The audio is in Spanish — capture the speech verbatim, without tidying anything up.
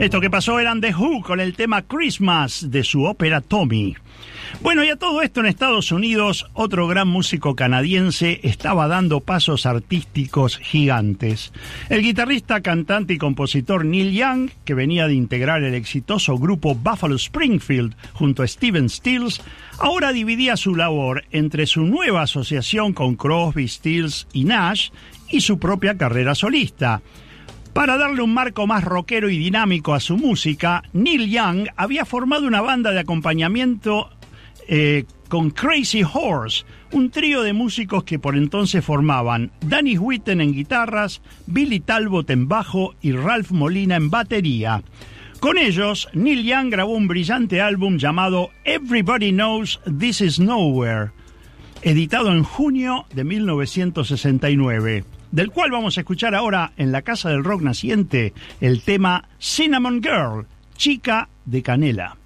Esto que pasó eran The Who con el tema Christmas de su ópera Tommy. Bueno, y a todo esto en Estados Unidos, otro gran músico canadiense estaba dando pasos artísticos gigantes. El guitarrista, cantante y compositor Neil Young, que venía de integrar el exitoso grupo Buffalo Springfield junto a Stephen Stills, ahora dividía su labor entre su nueva asociación con Crosby, Stills y Nash y su propia carrera solista. Para darle un marco más rockero y dinámico a su música, Neil Young había formado una banda de acompañamiento eh, con Crazy Horse, un trío de músicos que por entonces formaban Danny Whitten en guitarras, Billy Talbot en bajo y Ralph Molina en batería. Con ellos, Neil Young grabó un brillante álbum llamado Everybody Knows This Is Nowhere, editado en junio de mil novecientos sesenta y nueve. Del cual vamos a escuchar ahora en la Casa del Rock Naciente el tema Cinnamon Girl, Chica de Canela.